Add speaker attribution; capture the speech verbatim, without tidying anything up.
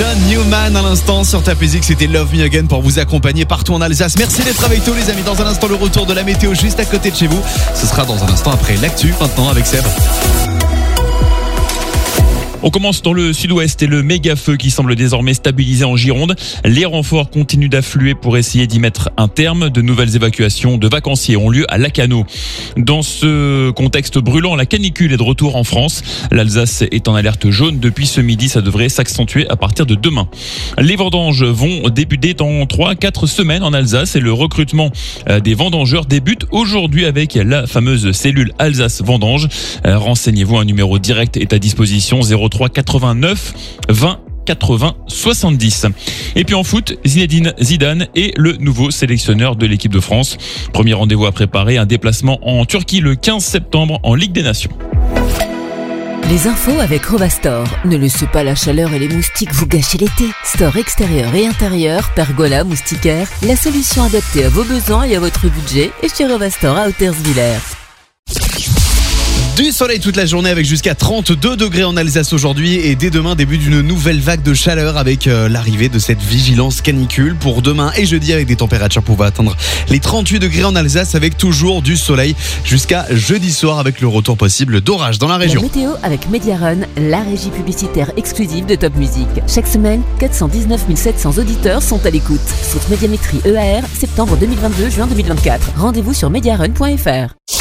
Speaker 1: John Newman à l'instant sur Top Music, c'était Love Me Again pour vous accompagner partout en Alsace. Merci d'être avec nous les amis. Dans un instant le retour de la météo juste à côté de chez vous. Ce sera dans un instant après l'actu maintenant avec Seb.
Speaker 2: On commence dans le sud-ouest et le méga feu qui semble désormais stabilisé en Gironde. Les renforts continuent d'affluer pour essayer d'y mettre un terme. De nouvelles évacuations de vacanciers ont lieu à Lacanau. Dans ce contexte brûlant, la canicule est de retour en France. L'Alsace est en alerte jaune depuis ce midi. Ça devrait s'accentuer à partir de demain. Les vendanges vont débuter dans trois à quatre semaines en Alsace et le recrutement des vendangeurs débute aujourd'hui avec la fameuse cellule Alsace Vendange. Renseignez-vous, un numéro direct est à disposition zéro trois quatre-vingt-neuf vingt quatre-vingts soixante-dix. Et puis en foot, Zinedine Zidane est le nouveau sélectionneur de l'équipe de France. Premier rendez-vous à préparer, un déplacement en Turquie le quinze septembre en Ligue des Nations.
Speaker 3: Les infos avec Rovastore. Ne laissez pas la chaleur et les moustiques vous gâcher l'été. Store extérieur et intérieur, pergola, moustiquaire, la solution adaptée à vos besoins et à votre budget est chez Rovastore à Hauterswiller.
Speaker 1: Du soleil toute la journée avec jusqu'à trente-deux degrés en Alsace aujourd'hui et dès demain début d'une nouvelle vague de chaleur avec euh, l'arrivée de cette vigilance canicule pour demain et jeudi avec des températures pouvant atteindre les trente-huit degrés en Alsace avec toujours du soleil jusqu'à jeudi soir avec le retour possible d'orage dans la région.
Speaker 3: La météo avec Mediarun, la régie publicitaire exclusive de Top Music. Chaque semaine, quatre cent dix-neuf mille sept cents auditeurs sont à l'écoute. Sauf Médiamétrie E A R, septembre deux mille vingt-deux, juin deux mille vingt-quatre. Rendez-vous sur mediarun point f r.